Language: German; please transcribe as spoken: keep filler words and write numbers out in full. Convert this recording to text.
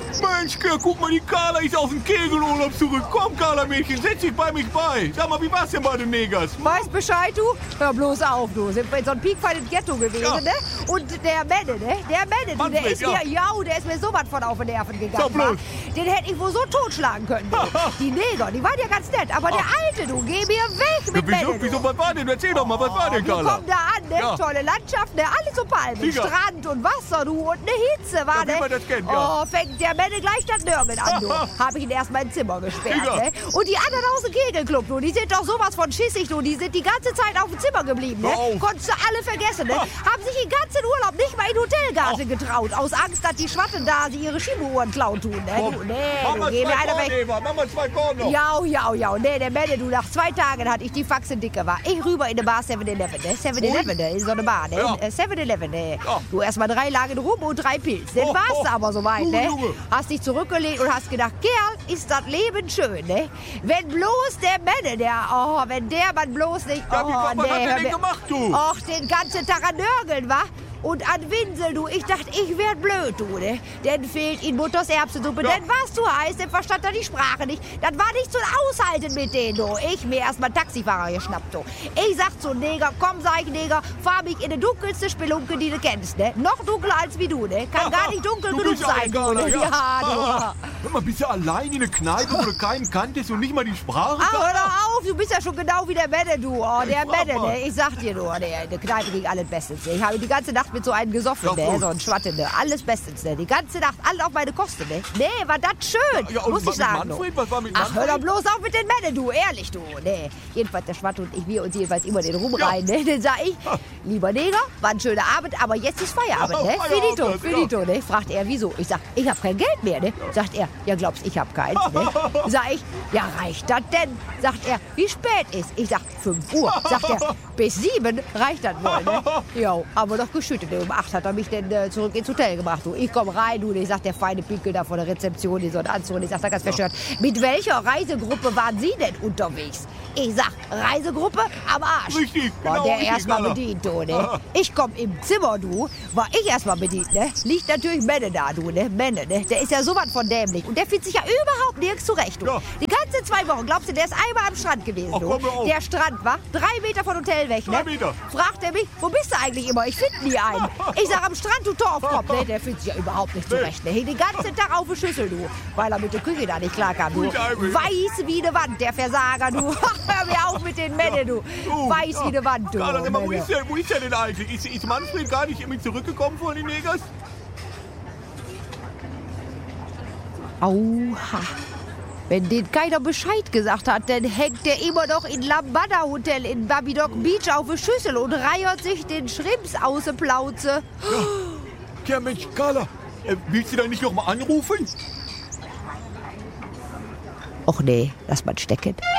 Mensch, Kirk, guck mal, die Carla ist aus dem Kegelurlaub zurück. Komm, Carla, Mädchen, setz dich bei mich bei. Sag mal, wie war's denn bei den Negers? Weißt Bescheid, du? Hör bloß auf, du. Sind wir in so einem piekfeinen Ghetto gewesen, Ja. ne? Und der Menne, ne? Der Menne, du, der Manfred, ist ja. mir, ja, der ist mir so was von auf die Nerven gegangen. Sag bloß. wa? Den hätte ich wohl so totschlagen können, du. Die Neger, die waren ja ganz nett, aber der Alte, du, geh mir weg mit Ja, wieso, Menne, du. wieso, was war denn? Erzähl doch mal, was war denn, Wir Carla? kommen da an, ne? Ja. Tolle Landschaft, ne? Alles so Palmen, Sicher. Strand und Wasser, du, und eine Hitze, war, Ja, wie ne? man das kennt, ja. Oh, fängt der Menne gleich das Nörgeln an, du. Hab ich ihn erst mal ins Zimmer gesperrt, Sicher. ne? Und die anderen aus dem Kegelclub, du, die sind doch sowas von schissig, du. Die sind die ganze Zeit auf dem Zimmer geblieben, ne? Hör auf. Konntest du alle vergessen, ne? Haben sich den ganzen Urlaub nicht mal in den Hotelgarten getraut, aus Angst, dass die Schwatten da sie ihre Skibuhren klauen tun, ne? Du, nee, Mach du, mal geh mir zwei einer Korn, weg. Eva. Mach mal zwei Korn noch. Ja, ja, ja. Nee, der Menne, du, nach zwei Tagen hatte ich die Faxe dicke war. Ich rüber in die Bar seven eleven, ne? seven eleven, ne? In so eine Bar, ne? Ja. Äh, seven eleven, ne? Ja. Du erst mal drei Lagen rum und drei Pilz. Dann Oh, war's oh. aber soweit, Junge, ne? Junge. Hast dich zurückgelehnt und hast gedacht, Kerl, ist das Leben schön, ne? Wenn bloß der Menne, der, oh, wenn der Mann bloß nicht, Ja, wie, oh, was nee, hat der hör denn mir- gemacht, du? Och, den ganzen Tag an Nörgeln, wa? Und an Winsel, du. Ich dachte, ich werd blöd, du, ne? Dann fehlt ihm Mutters Erbsensuppe. Ja. Dann war's zu heiß, dann verstand er die Sprache nicht. Das war nicht zu aushalten mit denen, du. Ich mir erstmal Taxifahrer geschnappt, du. Ich sag zu Neger, komm, sag ich, Neger, fahr mich in die dunkelste Spelunke, die du kennst, ne? Noch dunkler als wie du, ne? Kann gar nicht dunkel Du genug bist ja sein, ein du, Gauner, ne? ja. Ja, du. Hör mal, bist du allein in der Kneipe, wo du keinen kanntest und nicht mal die Sprache Ach, hör kannst? doch auf, du bist ja schon genau wie der Menne, du. Oh, der frag Menne, mal. ne? Ich sag dir nur, der, in der Kneipe ging alles bestens. Ne? Ich habe die ganze Nacht mit so einem gesoffen, Ja, ne? gut. So ein Schwatte, ne? Alles bestens, ne? Die ganze Nacht, alles auf meine Kosten, ne? Nee, war das schön, Ja, und muss was ich mit sagen. Manfred? du. Was war mit Ach, hör doch Manfred? bloß auf mit den Menne, du. Ehrlich, du. Ne? Jedenfalls der Schwatte und ich, wir uns jedenfalls immer den Rum Ja. rein, ne? Dann sag ich, lieber Neger, war ein schöner Abend, aber jetzt ist Feierabend, ne? Feierabend, Finito, ja. finito, ne? Fragt er, wieso? Ich sag, ich hab kein Geld mehr, ne? Sagt er, ja, glaubst, ich hab keins, ne? Sag ich, ja, reicht das denn? Sagt er, wie spät ist? Ich sag, fünf Uhr. Sagt er, bis sieben reicht das wohl, ne? Ja, aber doch geschüttet. Um acht hat er mich dann äh, zurück ins Hotel gebracht. Du. Ich komm rein, du. Ich sag, der feine Pinkel da von der Rezeption, die so einen Anzug. Und ich sag, da ganz verstört, mit welcher Reisegruppe waren Sie denn unterwegs? Ich sag, Reisegruppe am Arsch. Richtig, War genau, der richtig, erstmal Carla. bedient, du, ne? Ich komm im Zimmer, du. War ich erstmal bedient, ne? Liegt natürlich Menne da, du, ne? Menne, ne? Der ist ja so was von dämlich. Und der findet sich ja überhaupt nirgends zurecht, du. Ja. Die ganze zwei Wochen, glaubst du, der ist einmal am Strand gewesen, Ach, du. komm, hör auf. Der Strand war drei Meter von Hotel weg, ne? Drei Meter. Fragt er mich, wo bist du eigentlich immer? Ich finde nie einen. Ich sag, am Strand, du Torfkopf, ne? Der findet sich ja überhaupt nicht zurecht, ne? Den ganzen Tag auf der Schüssel, du. Weil er mit der Küche da nicht klarkam, du. Gut, Albi. Weiß wie eine Wand, der Versager, du. Hör mir auf mit den Männern, du. Du, Weiß ja. wie eine Wand, du. Carla, sag mal, wo Männer. ist der, wo ist der denn eigentlich? Ist, ist Manfred gar nicht irgendwie zurückgekommen von den Negers? Auha. Wenn den keiner Bescheid gesagt hat, dann hängt der immer noch in Lambada Hotel in Babydog Beach auf der Schüssel und reiert sich den Schrimps aus der Plauze. Ja, Mensch, Carla, äh, willst du da nicht noch mal anrufen? Och nee, lass mal stecken.